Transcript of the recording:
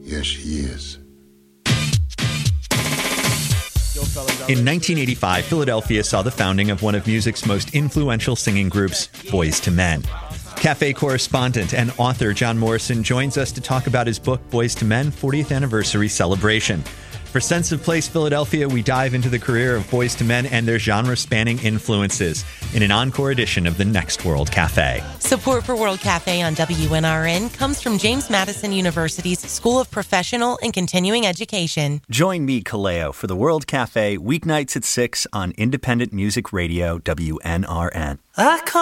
Yes, she is. In 1985, Philadelphia saw the founding of one of music's most influential singing groups, Boyz II Men. Cafe correspondent and author John Morrison joins us to talk about his book, Boyz II Men 40th Anniversary Celebration. For Sense of Place Philadelphia, we dive into the career of Boyz II Men and their genre-spanning influences in an encore edition of the Next World Cafe. Support for World Cafe on WNRN comes from James Madison University's School of Professional and Continuing Education. Join me, Kaleo, for the World Cafe weeknights at 6 on Independent Music Radio, WNRN.